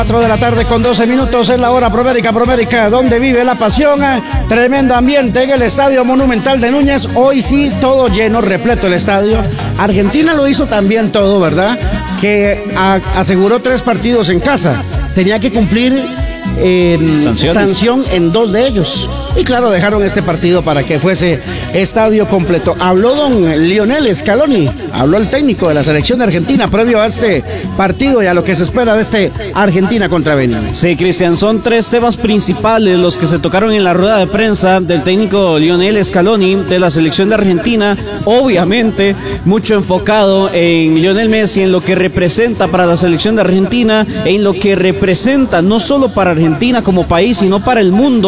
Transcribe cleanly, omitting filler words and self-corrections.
4 de la tarde con 12 minutos es la hora Promérica, donde vive la pasión. Tremendo ambiente en el Estadio Monumental de Núñez. Hoy sí, todo lleno, repleto el estadio. Argentina lo hizo también todo, ¿verdad? Que aseguró 3 partidos en casa. Tenía que cumplir sanción en 2 de ellos. Y claro, dejaron este partido para que fuese estadio completo. Habló don Lionel Scaloni, habló el técnico de la selección de Argentina previo a este partido y a lo que se espera de este Argentina contra Benin. Sí, Cristian, son 3 temas principales los que se tocaron en la rueda de prensa del técnico Lionel Scaloni de la selección de Argentina. Obviamente, mucho enfocado en Lionel Messi, en lo que representa para la selección de Argentina, en lo que representa no solo para Argentina como país, sino para el mundo.